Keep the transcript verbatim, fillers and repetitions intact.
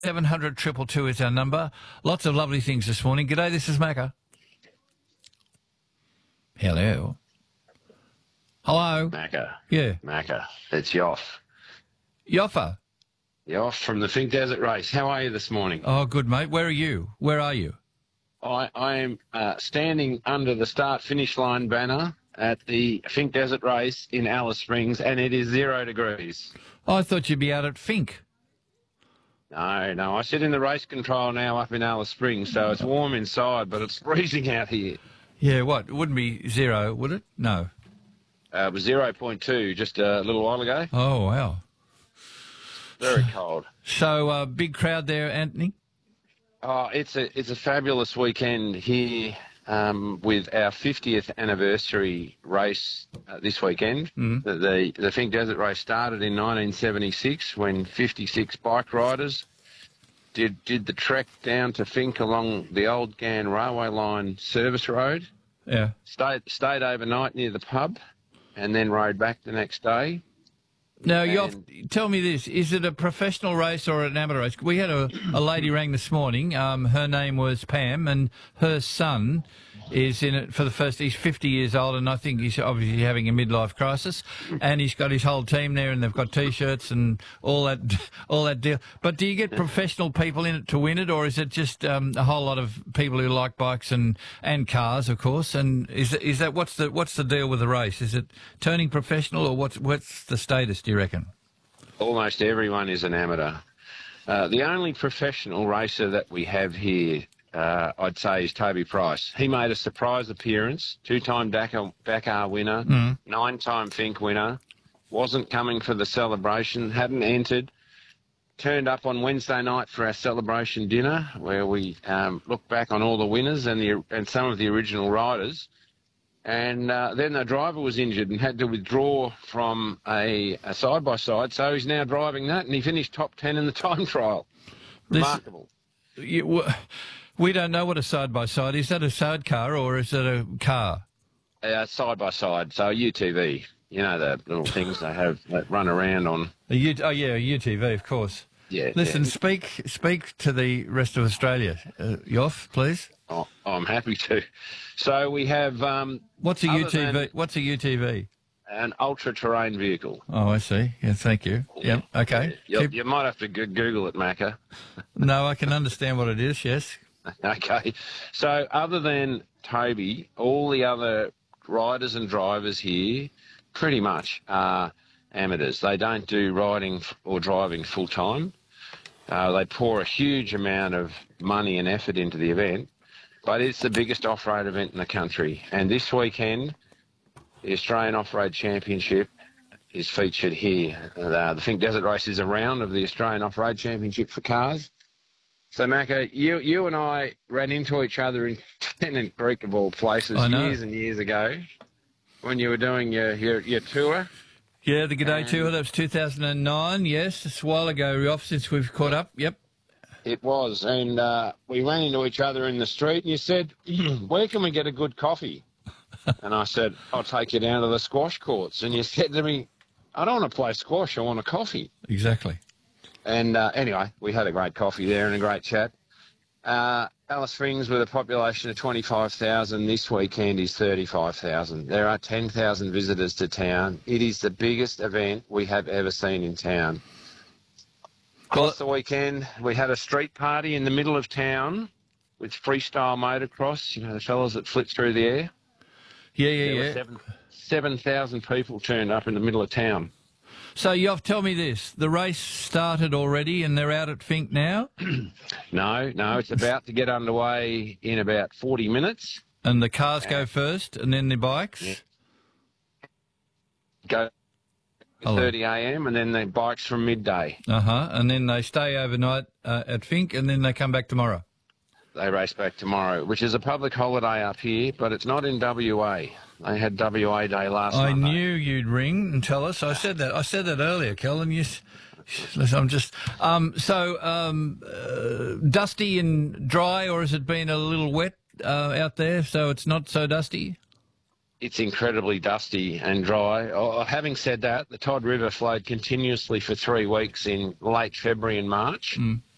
seven hundred two two two is our number. Lots of lovely things this morning. G'day, this is Macca. Hello. Hello. Macca. Yeah. Macca. It's Yoff. Yoffa. Yoff from the Fink Desert Race. How are you this morning? Oh, good, mate. Where are you? Where are you? I, I am uh, standing under the start-finish line banner at the Fink Desert Race in Alice Springs, and it is zero degrees. Oh, I thought you'd be out at Fink. No, no. I sit in the race control now up in Alice Springs, so it's warm inside, but it's freezing out here. Yeah, what? It wouldn't be zero, would it? No. Uh, it was zero point two just a little while ago. Oh, wow. Very cold. So, uh, big crowd there, Anthony? Oh, it's a it's a fabulous weekend here um, with our fiftieth anniversary race uh, this weekend. Mm. The, the the Fink Desert Race started in nineteen seventy-six when fifty-six bike riders did did the trek down to Fink along the Old Gan Railway Line service road. Yeah. Stayed stayed overnight near the pub, and then rode back the next day. Now, And- Yoff, tell me this. Is it a professional race or an amateur race? We had a, a lady rang this morning. Um, her name was Pam, and her son is in it for the first... He's fifty years old, and I think he's obviously having a midlife crisis. And he's got his whole team there, and they've got T-shirts and all that all that deal. But do you get professional people in it to win it, or is it just um, a whole lot of people who like bikes and, and cars, of course? And is is that what's the what's the deal with the race? Is it turning professional, or what's what's the status, do you reckon? Almost everyone is an amateur. Uh, the only professional racer that we have here, uh, I'd say, is Toby Price. He made a surprise appearance, two-time Dakar, Dakar winner, Mm. nine-time Fink winner, wasn't coming for the celebration, hadn't entered, turned up on Wednesday night for our celebration dinner where we um, looked back on all the winners and, the, and some of the original riders. And uh, then the driver was injured and had to withdraw from a, a side-by-side, so he's now driving that, and he finished top ten in the time trial. This- Remarkable. You, w- we don't know what a side-by-side is. Is that a sidecar or is it a car? Uh, side-by-side, so a U T V. You know the little things they have that run around on. A U- oh, yeah, a U T V, of course. Yeah. Listen, yeah. speak speak to the rest of Australia. Uh, Yoff, please. Oh, I'm happy to. So we have um, What's a Other U T V? than- What's a U T V? an ultra-terrain vehicle. Oh, I see. Yeah, thank you. Yep, okay. You, Keep- you might have to go- Google it, Macca. No, I can understand what it is, yes. Okay. So other than Toby, all the other riders and drivers here pretty much are amateurs. They don't do riding f- or driving full-time. Uh, they pour a huge amount of money and effort into the event, but it's the biggest off-road event in the country. And this weekend, the Australian Off-Road Championship is featured here. Uh, the Fink Desert Race is a round of the Australian Off-Road Championship for cars. So, Macca, you you and I ran into each other in Tennant Creek, of all places, I know. years and years ago when you were doing your, your, your tour. Yeah, the G'day And- Tour, that was two thousand nine, yes. It's a while ago, Yoff, since we've caught up. Yep. It was. And uh, we ran into each other in the street, and you said, where can we get a good coffee? And I said, I'll take you down to the squash courts. And you said to me, I don't want to play squash, I want a coffee. Exactly. And uh, anyway, we had a great coffee there and a great chat. Uh, Alice Springs, with a population of twenty-five thousand, this weekend is thirty-five thousand. There are ten thousand visitors to town. It is the biggest event we have ever seen in town. Across the weekend, we had a street party in the middle of town with freestyle motocross, you know, the fellas that flit through the air. Yeah, yeah, There were yeah. seven seven thousand people turned up in the middle of town. So, Yoff, tell me this. The race started already and they're out at Fink now? No, no, it's about to get underway in about forty minutes. And the cars go first and then the bikes? Yeah. Go Hello. thirty a m and then the bikes from midday. Uh-huh. And then they stay overnight uh, at Fink and then they come back tomorrow? They race back tomorrow, which is a public holiday up here, but it's not in W A. They had W A Day last I Monday. knew you'd ring and tell us. I said that. I said that earlier, Kel, and you... s- Listen, I'm just... Um, so, um, uh, dusty and dry, or has it been a little wet uh, out there so it's not so dusty? It's incredibly dusty and dry. Oh, having said that, the Todd River flowed continuously for three weeks in late February and March. Mm.